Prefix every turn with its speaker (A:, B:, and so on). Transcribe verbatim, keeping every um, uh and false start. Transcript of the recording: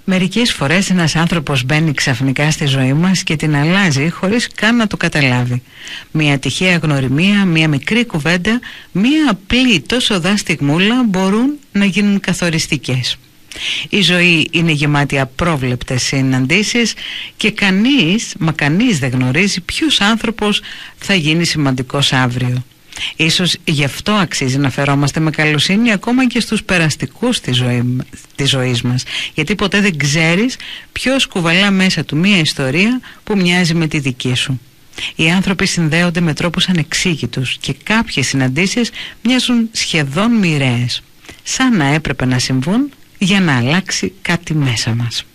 A: Μερικές φορές ένας άνθρωπος μπαίνει ξαφνικά στη ζωή μας και την αλλάζει χωρίς καν να το καταλάβει. Μια τυχαία γνωριμία, μια μικρή κουβέντα, μια απλή τόσο δά στιγμούλα μπορούν να γίνουν καθοριστικές. Η ζωή είναι γεμάτη απρόβλεπτες συναντήσεις και κανείς, μα κανείς δεν γνωρίζει ποιος άνθρωπος θα γίνει σημαντικός αύριο. Ίσως γι' αυτό αξίζει να φερόμαστε με καλοσύνη ακόμα και στους περαστικούς της, ζωή, της ζωής μας, γιατί ποτέ δεν ξέρεις ποιος κουβαλά μέσα του μία ιστορία που μοιάζει με τη δική σου. Οι άνθρωποι συνδέονται με τρόπους ανεξήγητους και κάποιες συναντήσεις μοιάζουν σχεδόν μοιραίες, σαν να έπρεπε να συμβούν για να αλλάξει κάτι μέσα μας.